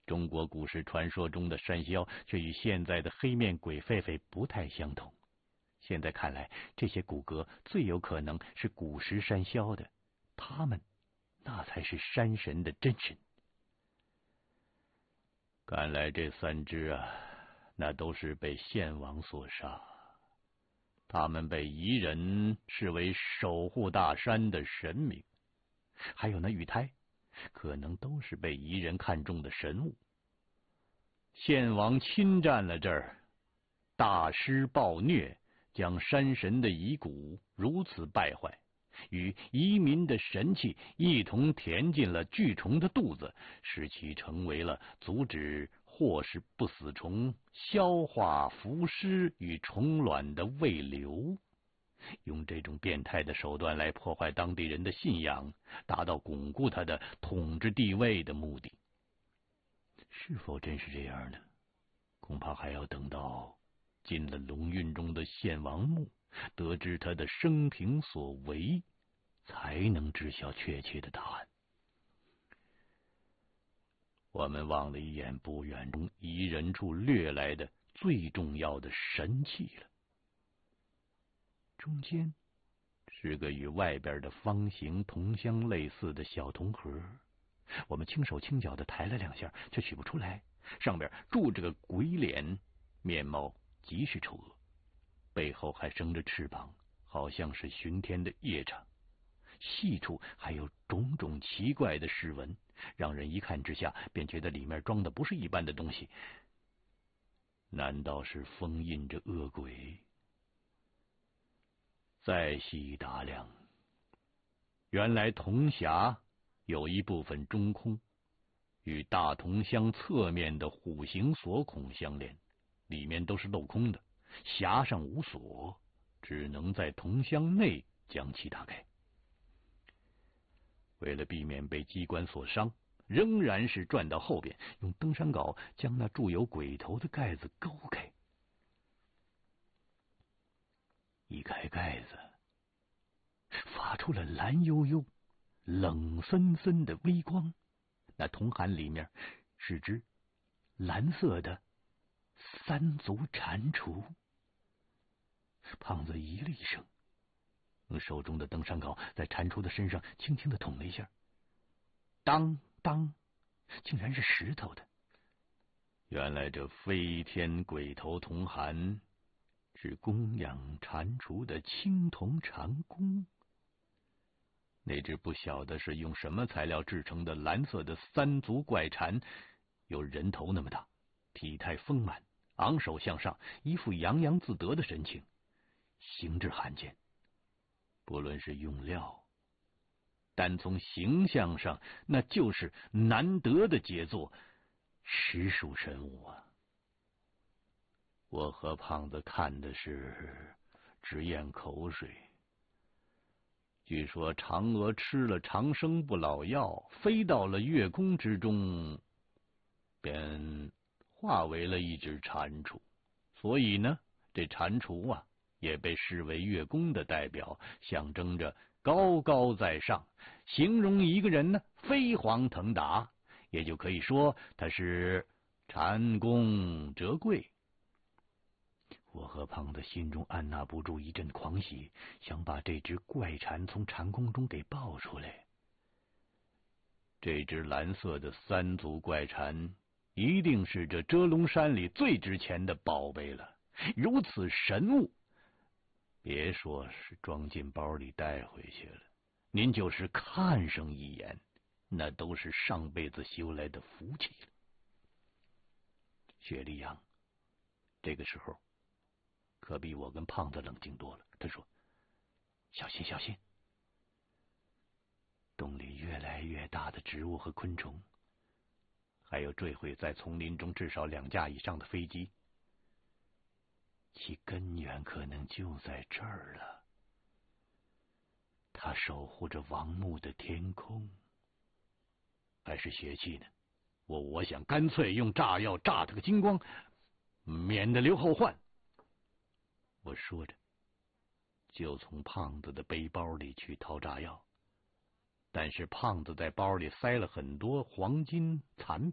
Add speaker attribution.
Speaker 1: 中国古时传说中的山魈却与现在的黑面鬼狒狒不太相同。现在看来，这些骨骼最有可能是古时山魈的，他们那才是山神的真神。看来这3只啊，那都是被献王所杀。他们被彝人视为守护大山的神明，还有那玉胎，可能都是被彝人看中的神物。献王侵占了这儿，大施暴虐，将山神的遗骨如此败坏，与彝民的神气一同填进了巨虫的肚子，使其成为了阻止或是不死虫消化腐尸与虫卵的胃瘤。用这种变态的手段来破坏当地人的信仰，达到巩固他的统治地位的目的。是否真是这样呢？恐怕还要等到进了龙运中的献王墓，得知他的生平所为，才能知晓确切的答案。我们望了一眼不远中彝人处掠来的最重要的神器了。中间是个与外边的方形铜箱类似的小铜盒，我们轻手轻脚的抬了2下，却取不出来。上边住着个鬼脸，面貌极是丑恶，背后还生着翅膀，好像是巡天的夜叉。细处还有种种奇怪的饰纹，让人一看之下便觉得里面装的不是一般的东西。难道是封印着恶鬼？再细打量，原来铜匣有一部分中空，与大铜箱侧面的虎形锁孔相连，里面都是镂空的，匣上无锁，只能在铜箱内将其打开。为了避免被机关所伤，仍然是转到后边，用登山镐将那注有鬼头的盖子勾开。一开盖子，发出了蓝幽幽、冷森森的微光。那铜函里面是只蓝色的3足蟾蜍。胖子咦了一声，用手中的登山镐在蟾蜍的身上轻轻的捅了一下，当当，竟然是石头的。原来这飞天鬼头铜函是供养蟾蜍的青铜长弓。那只不晓得是用什么材料制成的蓝色的3足怪蟾，有人头那么大，体态丰满，昂首向上，一副洋洋自得的神情，形制罕见。不论是用料，单从形象上，那就是难得的杰作，实属神物啊！我和胖子看的是直咽口水。据说嫦娥吃了长生不老药，飞到了月宫之中，便化为了一只蟾蜍，所以呢，这蟾蜍啊也被视为月宫的代表，象征着高高在上，形容一个人呢飞黄腾达，也就可以说他是蟾宫折桂。我和胖子心中按捺不住一阵狂喜，想把这只怪蟾从蟾宫中给抱出来。这只蓝色的3足怪蟾一定是这遮龙山里最值钱的宝贝了。如此神物，别说是装进包里带回去了，您就是看上一眼，那都是上辈子修来的福气了。雪莉杨这个时候可比我跟胖子冷静多了，他说：“小心小心！洞里越来越大的植物和昆虫，还有坠毁在丛林中至少2架以上的飞机，其根源可能就在这儿了。它守护着王墓的天空，还是邪气呢？我想干脆用炸药炸它个精光，免得留后患。”我说着，就从胖子的背包里去掏炸药，但是胖子在包里塞了很多黄金残